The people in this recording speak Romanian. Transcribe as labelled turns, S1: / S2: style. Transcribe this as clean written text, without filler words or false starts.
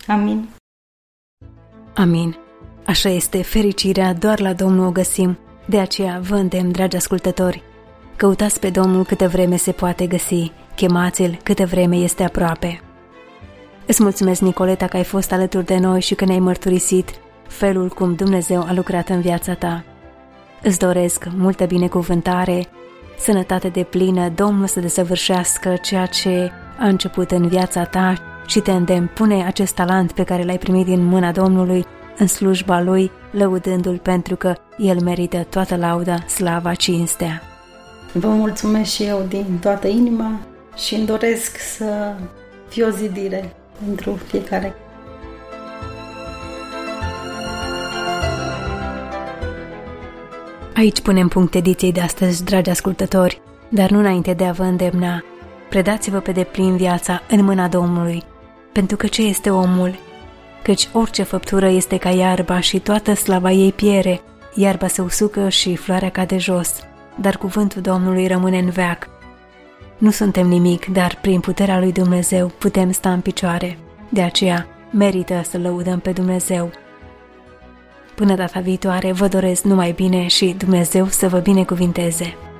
S1: Amin.
S2: Amin. Așa este, fericirea doar la Domnul o găsim. De aceea vă îndemn, dragi ascultători, căutați pe Domnul câtă vreme se poate găsi, chemați-L câtă vreme este aproape. Îți mulțumesc, Nicoleta, că ai fost alături de noi și că ne-ai mărturisit felul cum Dumnezeu a lucrat în viața ta. Îți doresc multă binecuvântare, sănătate deplină, Domnul să desăvârșească ceea ce a început în viața ta și te îndemn, pune acest talent pe care l-ai primit din mâna Domnului în slujba Lui, lăudându-L pentru că El merită toată lauda, slava, cinstea.
S1: Vă mulțumesc și eu din toată inima și îmi doresc să fie o zidire pentru fiecare.
S2: Aici punem punct ediției de astăzi, dragi ascultători, dar nu înainte de a vă îndemna. Predați-vă pe deplin viața în mâna Domnului, pentru că ce este omul? Căci orice făptură este ca iarba și toată slava ei piere, iarba se usucă și floarea cade jos, dar cuvântul Domnului rămâne în veac. Nu suntem nimic, dar prin puterea lui Dumnezeu putem sta în picioare. De aceea merită să lăudăm pe Dumnezeu. Până data viitoare, vă doresc numai bine și Dumnezeu să vă binecuvinteze.